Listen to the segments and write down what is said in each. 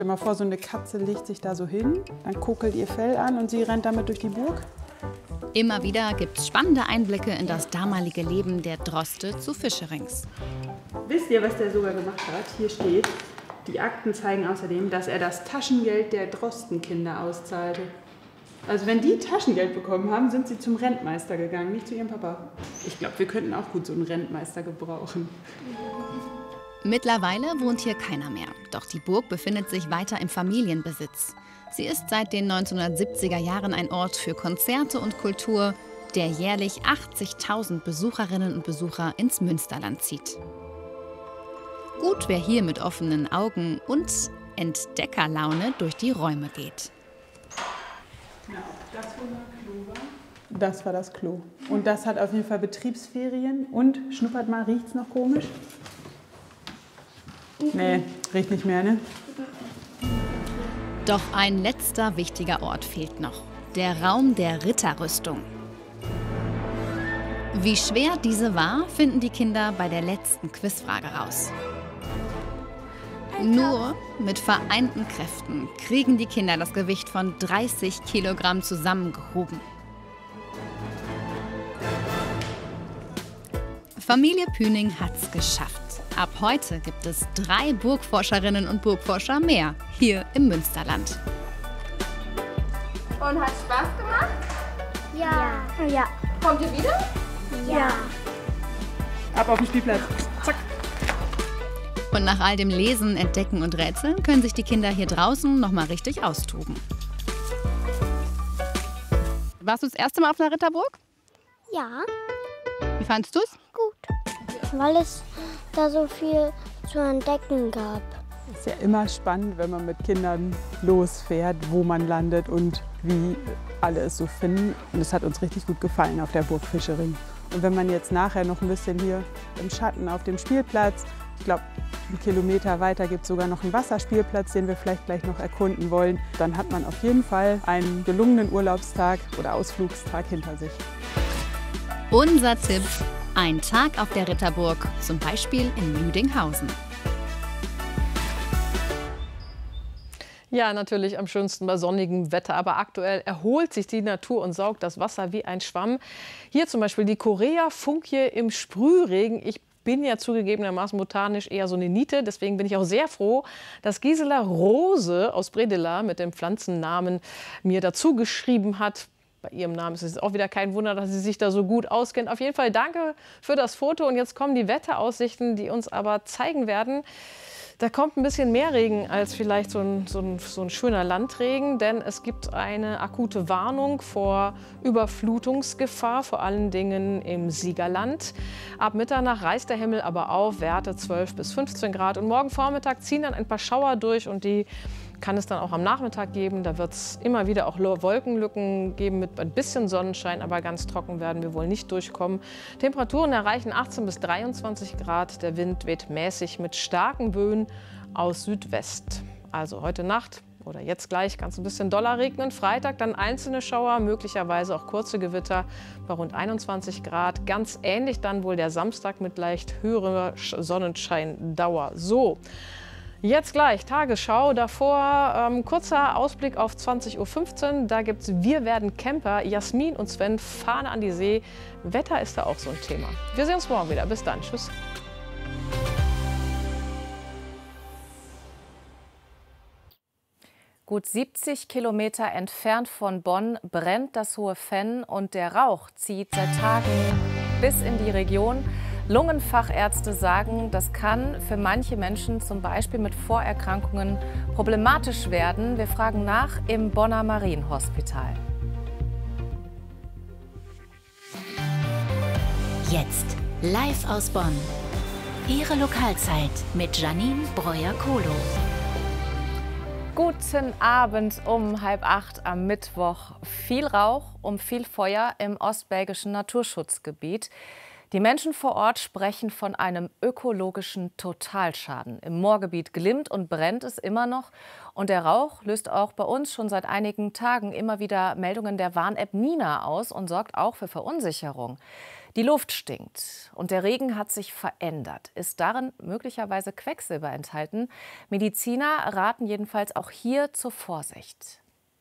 Stell dir mal vor, so eine Katze legt sich da so hin, dann kokelt ihr Fell an und sie rennt damit durch die Burg. Immer wieder gibt es spannende Einblicke in das damalige Leben der Droste zu Fischerings. Wisst ihr, was der sogar gemacht hat? Hier steht, die Akten zeigen außerdem, dass er das Taschengeld der Drostenkinder auszahlte. Also wenn die Taschengeld bekommen haben, sind sie zum Rentmeister gegangen, nicht zu ihrem Papa. Ich glaube, wir könnten auch gut so einen Rentmeister gebrauchen. Mittlerweile wohnt hier keiner mehr. Doch die Burg befindet sich weiter im Familienbesitz. Sie ist seit den 1970er Jahren ein Ort für Konzerte und Kultur, der jährlich 80.000 Besucherinnen und Besucher ins Münsterland zieht. Gut, wer hier mit offenen Augen und Entdeckerlaune durch die Räume geht. Das war das Klo. Und das hat auf jeden Fall Betriebsferien. Und, schnuppert mal, riecht's noch komisch? Nee, riecht nicht mehr, ne? Doch ein letzter wichtiger Ort fehlt noch. Der Raum der Ritterrüstung. Wie schwer diese war, finden die Kinder bei der letzten Quizfrage raus. Nur mit vereinten Kräften kriegen die Kinder das Gewicht von 30 Kilogramm zusammengehoben. Familie Püning hat's geschafft. Ab heute gibt es 3 Burgforscherinnen und Burgforscher mehr hier im Münsterland. Und hat Spaß gemacht? Ja. Ja. Kommt ihr wieder? Ja. Ab auf den Spielplatz. Zack. Und nach all dem Lesen, Entdecken und Rätseln können sich die Kinder hier draußen noch mal richtig austoben. Warst du das erste Mal auf einer Ritterburg? Ja. Wie fandest du es? Gut. Weil es da so viel zu entdecken gab. Es ist ja immer spannend, wenn man mit Kindern losfährt, wo man landet und wie alle es so finden. Und es hat uns richtig gut gefallen auf der Burg Fischering. Und wenn man jetzt nachher noch ein bisschen hier im Schatten auf dem Spielplatz, ich glaube, 1 Kilometer weiter gibt es sogar noch einen Wasserspielplatz, den wir vielleicht gleich noch erkunden wollen, dann hat man auf jeden Fall einen gelungenen Urlaubstag oder Ausflugstag hinter sich. Unser Tipp: ein Tag auf der Ritterburg, zum Beispiel in Lüdinghausen. Ja, natürlich am schönsten bei sonnigem Wetter, aber aktuell erholt sich die Natur und saugt das Wasser wie ein Schwamm. Hier zum Beispiel die Korea-Funkie im Sprühregen. Ich bin ja zugegebenermaßen botanisch eher so eine Niete, deswegen bin ich auch sehr froh, dass Gisela Rose aus Bredela mit dem Pflanzennamen mir dazu geschrieben hat. Bei ihrem Namen ist es auch wieder kein Wunder, dass sie sich da so gut auskennt. Auf jeden Fall danke für das Foto. Und jetzt kommen die Wetteraussichten, die uns aber zeigen werden, da kommt ein bisschen mehr Regen als vielleicht so ein schöner Landregen. Denn es gibt eine akute Warnung vor Überflutungsgefahr, vor allen Dingen im Siegerland. Ab Mitternacht reißt der Himmel aber auf, Werte 12 bis 15 Grad. Und morgen Vormittag ziehen dann ein paar Schauer durch und die kann es dann auch am Nachmittag geben. Da wird es immer wieder auch Wolkenlücken geben mit ein bisschen Sonnenschein, aber ganz trocken werden wir wohl nicht durchkommen. Temperaturen erreichen 18 bis 23 Grad. Der Wind weht mäßig mit starken Böen aus Südwest. Also heute Nacht oder jetzt gleich kann es ein bisschen doller regnen. Freitag dann einzelne Schauer, möglicherweise auch kurze Gewitter bei rund 21 Grad. Ganz ähnlich dann wohl der Samstag mit leicht höherer Sonnenscheindauer. So. Jetzt gleich Tagesschau, davor kurzer Ausblick auf 20:15 Uhr. Da gibt es Wir werden Camper, Jasmin und Sven, Fahne an die See. Wetter ist da auch so ein Thema. Wir sehen uns morgen wieder. Bis dann. Tschüss. Gut 70 Kilometer entfernt von Bonn brennt das Hohe Venn und der Rauch zieht seit Tagen bis in die Region. Lungenfachärzte sagen, das kann für manche Menschen zum Beispiel mit Vorerkrankungen problematisch werden. Wir fragen nach im Bonner Marienhospital. Jetzt live aus Bonn. Ihre Lokalzeit mit Janine Breuer-Kohlo. Guten Abend um 7:30 am Mittwoch. Viel Rauch und viel Feuer im ostbelgischen Naturschutzgebiet. Die Menschen vor Ort sprechen von einem ökologischen Totalschaden. Im Moorgebiet glimmt und brennt es immer noch. Und der Rauch löst auch bei uns schon seit einigen Tagen immer wieder Meldungen der Warn-App Nina aus und sorgt auch für Verunsicherung. Die Luft stinkt und der Regen hat sich verändert. Ist darin möglicherweise Quecksilber enthalten? Mediziner raten jedenfalls auch hier zur Vorsicht.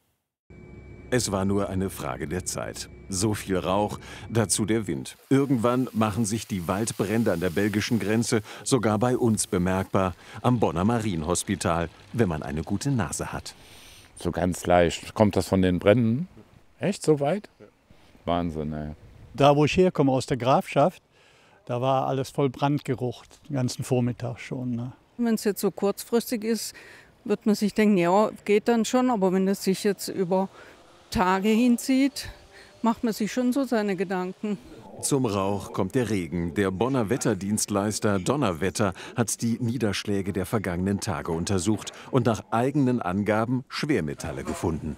Es war nur eine Frage der Zeit. So viel Rauch, dazu der Wind. Irgendwann machen sich die Waldbrände an der belgischen Grenze sogar bei uns bemerkbar, am Bonner Marienhospital, wenn man eine gute Nase hat. So ganz leicht. Kommt das von den Bränden? Echt so weit? Wahnsinn, ey. Da, wo ich herkomme, aus der Grafschaft, da war alles voll Brandgeruch, den ganzen Vormittag schon. Ne? Wenn es jetzt so kurzfristig ist, wird man sich denken, ja, geht dann schon. Aber wenn es sich jetzt über Tage hinzieht, macht man sich schon so seine Gedanken. Zum Rauch kommt der Regen. Der Bonner Wetterdienstleister Donnerwetter hat die Niederschläge der vergangenen Tage untersucht und nach eigenen Angaben Schwermetalle gefunden.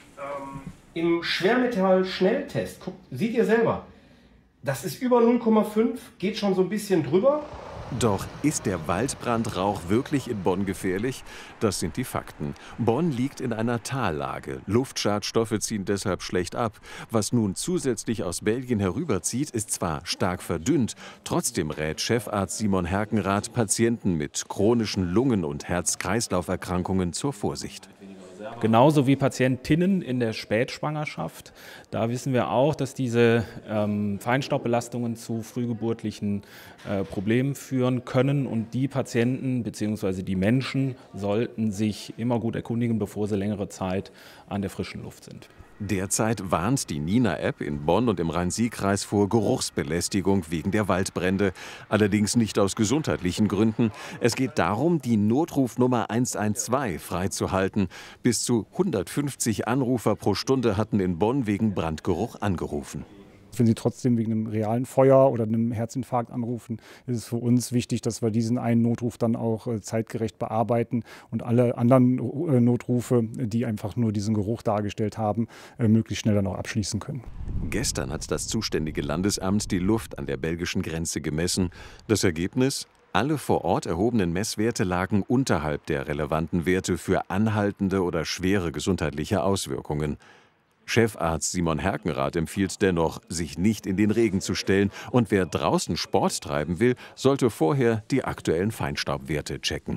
Im Schwermetall-Schnelltest, seht ihr selber, das ist über 0,5, geht schon so ein bisschen drüber. Doch ist der Waldbrandrauch wirklich in Bonn gefährlich? Das sind die Fakten. Bonn liegt in einer Tallage. Luftschadstoffe ziehen deshalb schlecht ab. Was nun zusätzlich aus Belgien herüberzieht, ist zwar stark verdünnt. Trotzdem rät Chefarzt Simon Herkenrath Patienten mit chronischen Lungen- und Herz-Kreislauf-Erkrankungen zur Vorsicht. Genauso wie Patientinnen in der Spätschwangerschaft. Da wissen wir auch, dass diese Feinstaubbelastungen zu frühgeburtlichen Problemen führen können. Und die Patienten bzw. die Menschen sollten sich immer gut erkundigen, bevor sie längere Zeit an der frischen Luft sind. Derzeit warnt die Nina-App in Bonn und im Rhein-Sieg-Kreis vor Geruchsbelästigung wegen der Waldbrände. Allerdings nicht aus gesundheitlichen Gründen. Es geht darum, die Notrufnummer 112 freizuhalten. Bis zu 150 Anrufer pro Stunde hatten in Bonn wegen Brandgeruch angerufen. Wenn Sie trotzdem wegen einem realen Feuer oder einem Herzinfarkt anrufen, ist es für uns wichtig, dass wir diesen einen Notruf dann auch zeitgerecht bearbeiten und alle anderen Notrufe, die einfach nur diesen Geruch dargestellt haben, möglichst schnell dann auch abschließen können. Gestern hat das zuständige Landesamt die Luft an der belgischen Grenze gemessen. Das Ergebnis? Alle vor Ort erhobenen Messwerte lagen unterhalb der relevanten Werte für anhaltende oder schwere gesundheitliche Auswirkungen. Chefarzt Simon Herkenrath empfiehlt dennoch, sich nicht in den Regen zu stellen. Und wer draußen Sport treiben will, sollte vorher die aktuellen Feinstaubwerte checken.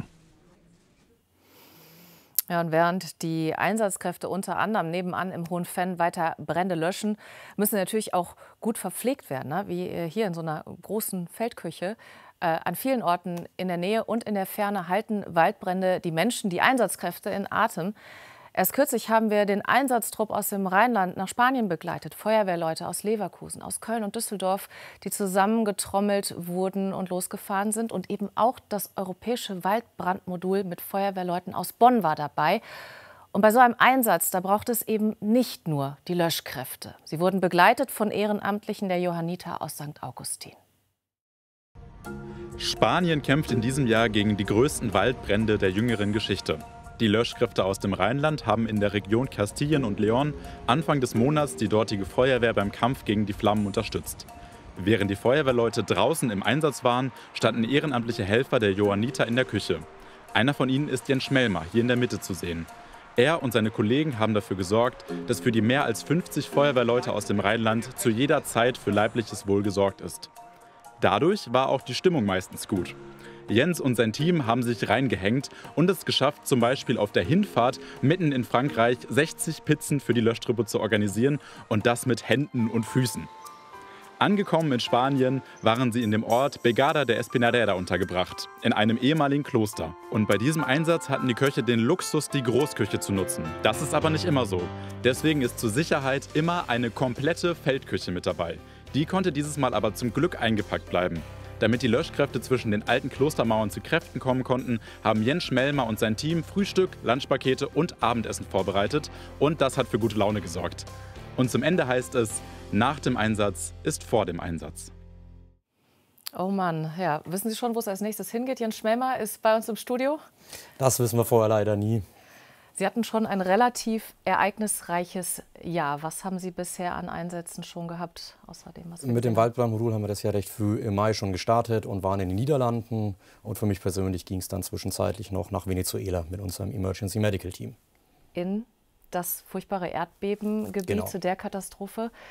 Ja, und während die Einsatzkräfte unter anderem nebenan im Hohenfenn weiter Brände löschen, müssen sie natürlich auch gut verpflegt werden, ne? Wie hier in so einer großen Feldküche. An vielen Orten in der Nähe und in der Ferne halten Waldbrände die Menschen, die Einsatzkräfte in Atem. Erst kürzlich haben wir den Einsatztrupp aus dem Rheinland nach Spanien begleitet. Feuerwehrleute aus Leverkusen, aus Köln und Düsseldorf, die zusammengetrommelt wurden und losgefahren sind. Und eben auch das europäische Waldbrandmodul mit Feuerwehrleuten aus Bonn war dabei. Und bei so einem Einsatz, da braucht es eben nicht nur die Löschkräfte. Sie wurden begleitet von Ehrenamtlichen der Johanniter aus St. Augustin. Spanien kämpft in diesem Jahr gegen die größten Waldbrände der jüngeren Geschichte. Die Löschkräfte aus dem Rheinland haben in der Region Kastilien und León Anfang des Monats die dortige Feuerwehr beim Kampf gegen die Flammen unterstützt. Während die Feuerwehrleute draußen im Einsatz waren, standen ehrenamtliche Helfer der Johanniter in der Küche. Einer von ihnen ist Jens Schmelmer, hier in der Mitte zu sehen. Er und seine Kollegen haben dafür gesorgt, dass für die mehr als 50 Feuerwehrleute aus dem Rheinland zu jeder Zeit für leibliches Wohl gesorgt ist. Dadurch war auch die Stimmung meistens gut. Jens und sein Team haben sich reingehängt und es geschafft, zum Beispiel auf der Hinfahrt mitten in Frankreich 60 Pizzen für die Löschtruppe zu organisieren und das mit Händen und Füßen. Angekommen in Spanien waren sie in dem Ort Begada de Espinareda untergebracht, in einem ehemaligen Kloster. Und bei diesem Einsatz hatten die Köche den Luxus, die Großküche zu nutzen. Das ist aber nicht immer so. Deswegen ist zur Sicherheit immer eine komplette Feldküche mit dabei. Die konnte dieses Mal aber zum Glück eingepackt bleiben. Damit die Löschkräfte zwischen den alten Klostermauern zu Kräften kommen konnten, haben Jens Schmelmer und sein Team Frühstück, Lunchpakete und Abendessen vorbereitet. Und das hat für gute Laune gesorgt. Und zum Ende heißt es, nach dem Einsatz ist vor dem Einsatz. Oh Mann, ja. Wissen Sie schon, wo es als nächstes hingeht? Jens Schmelmer ist bei uns im Studio. Das wissen wir vorher leider nie. Sie hatten schon ein relativ ereignisreiches Jahr. Was haben Sie bisher an Einsätzen schon gehabt? Außerdem, was mit dem Waldbrandmodul haben wir das ja recht früh im Mai schon gestartet und waren in den Niederlanden. Und für mich persönlich ging es dann zwischenzeitlich noch nach Venezuela mit unserem Emergency Medical Team. In das furchtbare Erdbebengebiet, genau. Zu der Katastrophe.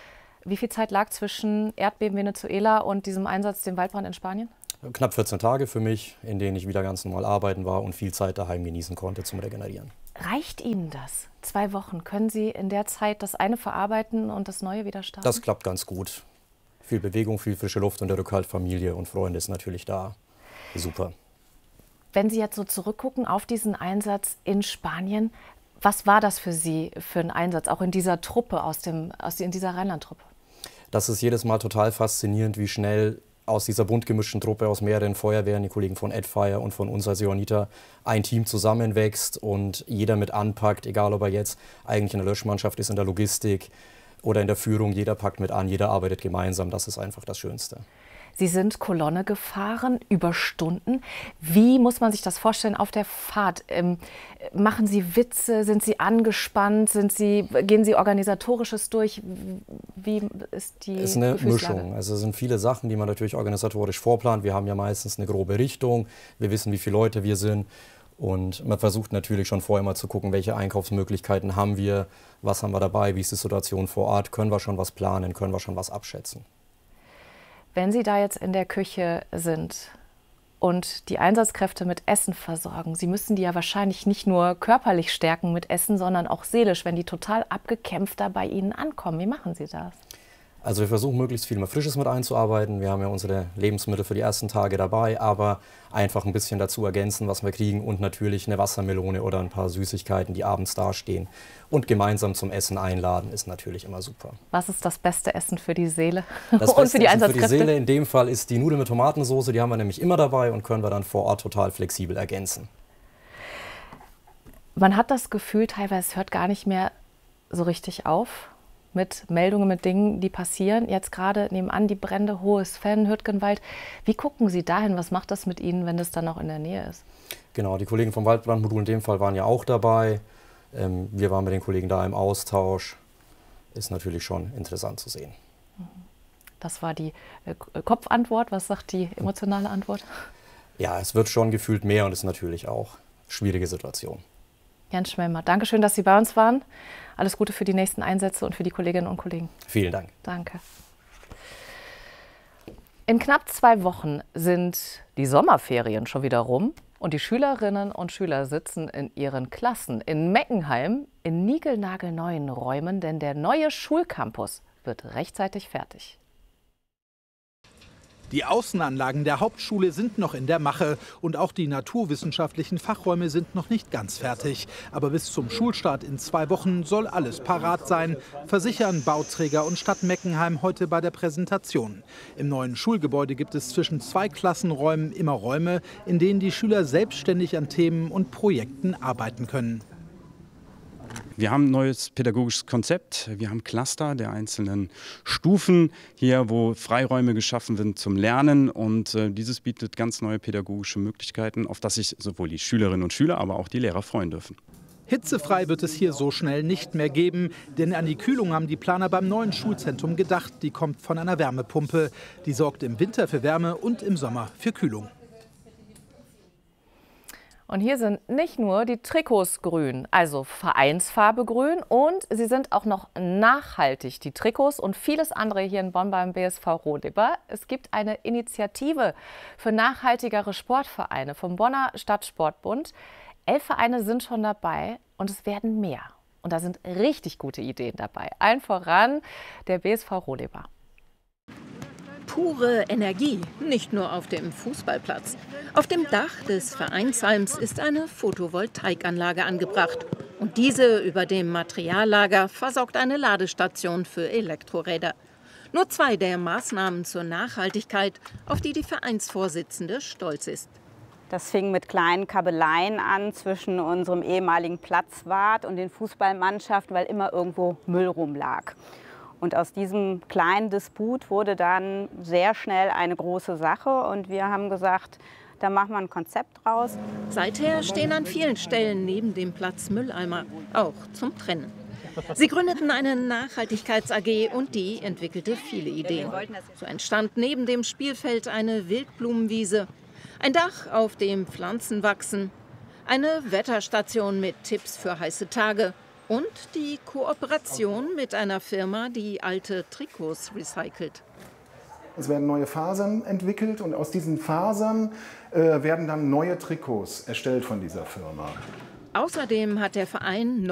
Wie viel Zeit lag zwischen Erdbeben Venezuela und diesem Einsatz, dem Waldbrand in Spanien? Knapp 14 Tage für mich, in denen ich wieder ganz normal arbeiten war und viel Zeit daheim genießen konnte zum Regenerieren. Reicht Ihnen das? 2 Wochen. Können Sie in der Zeit das eine verarbeiten und das Neue wieder starten? Das klappt ganz gut. Viel Bewegung, viel frische Luft und der Rückhalt Familie und Freunde ist natürlich da. Super. Wenn Sie jetzt so zurückgucken auf diesen Einsatz in Spanien, was war das für Sie für ein Einsatz, auch in dieser Truppe, in dieser Rheinland-Truppe? Das ist jedes Mal total faszinierend, wie schnell aus dieser bunt gemischten Truppe aus mehreren Feuerwehren, die Kollegen von Edfire und von uns als Johanniter, ein Team zusammenwächst und jeder mit anpackt, egal ob er jetzt eigentlich in der Löschmannschaft ist, in der Logistik oder in der Führung. Jeder packt mit an, jeder arbeitet gemeinsam. Das ist einfach das Schönste. Sie sind Kolonne gefahren über Stunden. Wie muss man sich das vorstellen auf der Fahrt? Machen Sie Witze? Sind Sie angespannt? Gehen Sie Organisatorisches durch? Wie ist die Es ist eine Gefühlslage? Mischung. Also es sind viele Sachen, die man natürlich organisatorisch vorplant. Wir haben ja meistens eine grobe Richtung. Wir wissen, wie viele Leute wir sind. Und man versucht natürlich schon vorher mal zu gucken, welche Einkaufsmöglichkeiten haben wir, was haben wir dabei, wie ist die Situation vor Ort, können wir schon was planen, können wir schon was abschätzen. Wenn Sie da jetzt in der Küche sind und die Einsatzkräfte mit Essen versorgen, Sie müssen die ja wahrscheinlich nicht nur körperlich stärken mit Essen, sondern auch seelisch, wenn die total abgekämpft da bei Ihnen ankommen. Wie machen Sie das? Also wir versuchen möglichst viel mal Frisches mit einzuarbeiten. Wir haben ja unsere Lebensmittel für die ersten Tage dabei, aber einfach ein bisschen dazu ergänzen, was wir kriegen und natürlich eine Wassermelone oder ein paar Süßigkeiten, die abends dastehen. Und gemeinsam zum Essen einladen ist natürlich immer super. Was ist das beste Essen für die Seele Das und für die Essen Einsatzkräfte? für die Seele in dem Fall ist die Nudeln mit Tomatensauce. Die haben wir nämlich immer dabei und können wir dann vor Ort total flexibel ergänzen. Man hat das Gefühl, teilweise es hört gar nicht mehr so richtig auf mit Meldungen, mit Dingen, die passieren. Jetzt gerade nebenan die Brände, Hohes Fenn, Hürtgenwald. Wie gucken Sie dahin? Was macht das mit Ihnen, wenn das dann auch in der Nähe ist? Genau, die Kollegen vom Waldbrandmodul in dem Fall waren ja auch dabei. Wir waren mit den Kollegen da im Austausch. Ist natürlich schon interessant zu sehen. Das war die Kopfantwort. Was sagt die emotionale Antwort? Ja, es wird schon gefühlt mehr und ist natürlich auch eine schwierige Situation. Jens Schmelmer, danke schön, dass Sie bei uns waren. Alles Gute für die nächsten Einsätze und für die Kolleginnen und Kollegen. Vielen Dank. Danke. In knapp 2 Wochen sind die Sommerferien schon wieder rum und die Schülerinnen und Schüler sitzen in ihren Klassen in Meckenheim in niegelnagelneuen Räumen, denn der neue Schulcampus wird rechtzeitig fertig. Die Außenanlagen der Hauptschule sind noch in der Mache und auch die naturwissenschaftlichen Fachräume sind noch nicht ganz fertig. Aber bis zum Schulstart in 2 Wochen soll alles parat sein, versichern Bauträger und Stadt Meckenheim heute bei der Präsentation. Im neuen Schulgebäude gibt es zwischen 2 Klassenräumen immer Räume, in denen die Schüler selbstständig an Themen und Projekten arbeiten können. Wir haben ein neues pädagogisches Konzept. Wir haben Cluster der einzelnen Stufen hier, wo Freiräume geschaffen sind zum Lernen. Und dieses bietet ganz neue pädagogische Möglichkeiten, auf das sich sowohl die Schülerinnen und Schüler, aber auch die Lehrer freuen dürfen. Hitzefrei wird es hier so schnell nicht mehr geben, denn an die Kühlung haben die Planer beim neuen Schulzentrum gedacht. Die kommt von einer Wärmepumpe. Die sorgt im Winter für Wärme und im Sommer für Kühlung. Und hier sind nicht nur die Trikots grün, also Vereinsfarbe grün, und sie sind auch noch nachhaltig, die Trikots und vieles andere hier in Bonn beim BSV Rodebar. Es gibt eine Initiative für nachhaltigere Sportvereine vom Bonner Stadtsportbund. 11 Vereine sind schon dabei und es werden mehr. Und da sind richtig gute Ideen dabei. Allen voran der BSV Rodebar. Pure Energie, nicht nur auf dem Fußballplatz. Auf dem Dach des Vereinsheims ist eine Photovoltaikanlage angebracht. Und diese über dem Materiallager versorgt eine Ladestation für Elektroräder. Nur 2 der Maßnahmen zur Nachhaltigkeit, auf die die Vereinsvorsitzende stolz ist. Das fing mit kleinen Kabeleien an zwischen unserem ehemaligen Platzwart und den Fußballmannschaften, weil immer irgendwo Müll rumlag. Und aus diesem kleinen Disput wurde dann sehr schnell eine große Sache und wir haben gesagt, da machen wir ein Konzept draus. Seither stehen an vielen Stellen neben dem Platz Mülleimer, auch zum Trennen. Sie gründeten eine Nachhaltigkeits-AG und die entwickelte viele Ideen. So entstand neben dem Spielfeld eine Wildblumenwiese, ein Dach, auf dem Pflanzen wachsen, eine Wetterstation mit Tipps für heiße Tage Und die Kooperation mit einer Firma, die alte Trikots recycelt. Es werden neue Fasern entwickelt und aus diesen Fasern werden dann neue Trikots erstellt von dieser Firma. Außerdem hat der Verein